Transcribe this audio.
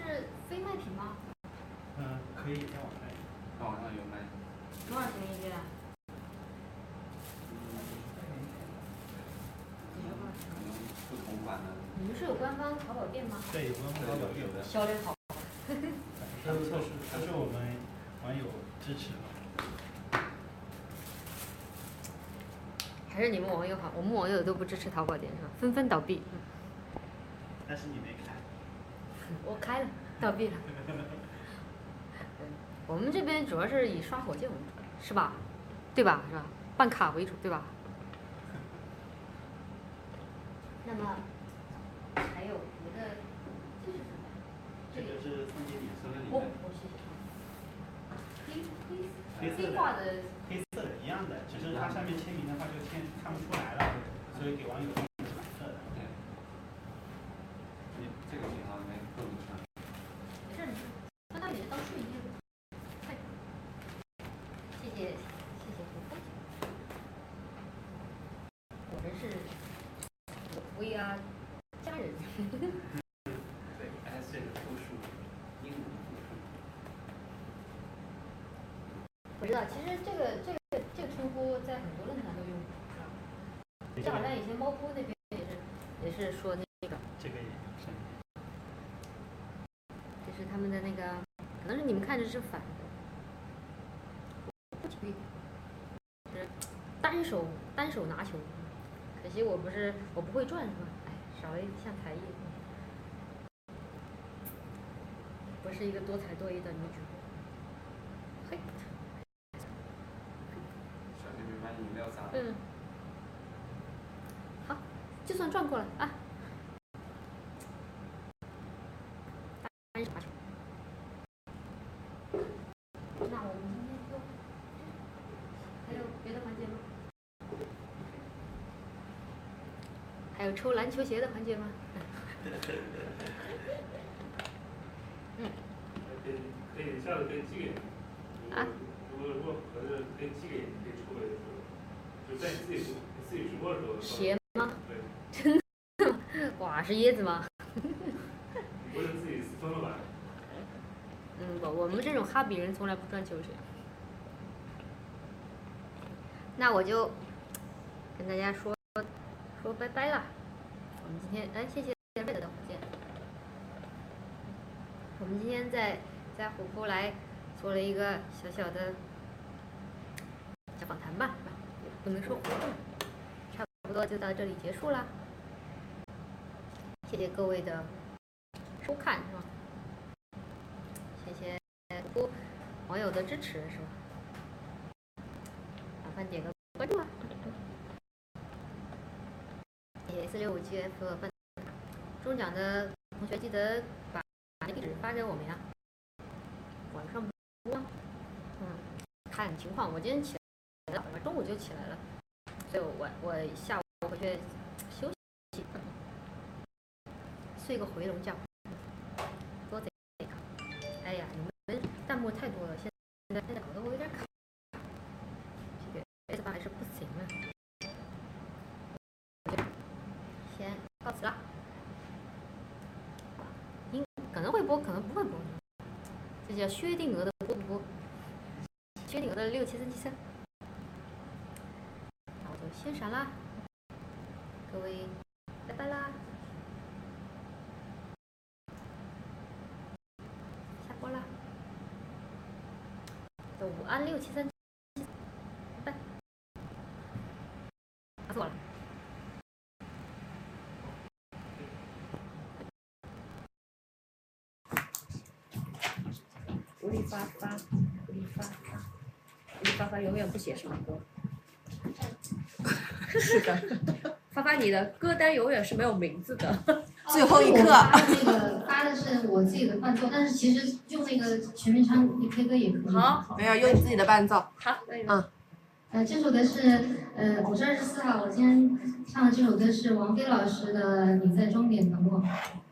是非卖品吗？ 可以在网上。 在网上有卖。 多少钱一件啊？ 可能不同款的。 你们是有官方淘宝店吗？ 对，有官方淘宝店的。 销量好。 都是我们网友支持的。 还是你们网友好，我们网友都不支持淘宝店是吧？纷纷倒闭。 但是你没开。 我开了，倒闭了。我们这边主要是以刷火箭为主，是吧？对吧？是吧？办卡为主，对吧？那么还有别的，这是什么？ 这个是送给你送给你哦， 的。 谢谢。 黑色画的。 黑色的一样的，只是它上面签名的话就看不出来了，所以给网友是蓝色的。 对。这个挺好的，没够你穿。 没事，那它也是当睡衣的。谢谢谢谢胡风。果然是we are家人。 对 ，S 这个复数，英文复数。 不知道，其实这个称呼在很多论坛都用过，是吧？这好像以前猫扑那边也是说那个。 这个也是。 这是他们的那个，可能是你们看着是反的。不体育，是单手拿球，可惜我不会转是吧？哎，少了一项才艺。不是一个多才多艺的女主。嘿。 小妹妹把饮料洒了。 嗯。好，就算转过了啊。单手拿球。那我们今天就还有别的环节吗？还有抽篮球鞋的环节吗？ 可以下次可以寄给你。 啊？ 如果合适，可以寄给你，可以抽给你。就在你自己直播的时候。 鞋吗？ 对。 真的吗？哇，是椰子吗？ 不是自己私吞了吧？ 我们这种哈比人从来不穿球鞋。那我就跟大家说拜拜了。我们今天谢谢瑞德的火箭。我们今天在虎扑来做了一个小小的小访谈吧，也不能说活动，差不多就到这里结束了。谢谢各位的收看，是吧？谢谢虎扑网友的支持，是吧？麻烦点个关注啊！谢谢465GF饭中奖的同学记得把地址发给我们呀。晚上播，看情况。我今天起来了，中午就起来了，所以我下午回去休息，睡个回笼觉，多贼卡。哎呀，你们弹幕太多了，现在搞得我有点卡。这个 S 八还是不行啊。先告辞了。可能会播，可能不会播。这叫薛定谔的播不播？薛定谔的67373。那我就先闪啦，各位，拜拜啦，下播啦，都午安673，拜拜，打死我了。无力发发，无力发发，无力发发永远不写什么歌。 是的，发发你的歌单永远是没有名字的。 最后一刻。 发的是我自己的伴奏，但是其实用那个全民唱 K 歌也可以。 好， 没有用自己的伴奏。 好， 这首歌是5月24号，我今天唱的这首歌是王菲老师的《你在终点等我》。